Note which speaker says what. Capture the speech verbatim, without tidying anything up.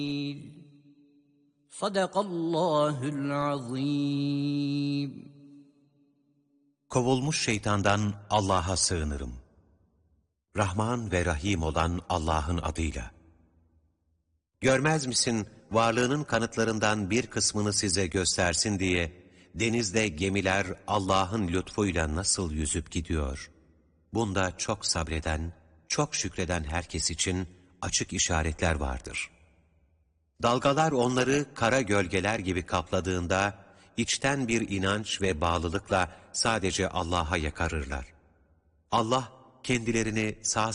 Speaker 1: Sadakallahul azim.
Speaker 2: Kovulmuş şeytandan Allah'a sığınırım. Rahman ve Rahim olan Allah'ın adıyla. Görmez misin, varlığının kanıtlarından bir kısmını size göstersin diye, denizde gemiler Allah'ın lütfuyla nasıl yüzüp gidiyor? Bunda çok sabreden, çok şükreden herkes için açık işaretler vardır. Dalgalar onları kara gölgeler gibi kapladığında, içten bir inanç ve bağlılıkla sadece Allah'a yakarırlar. Allah kendilerini sağ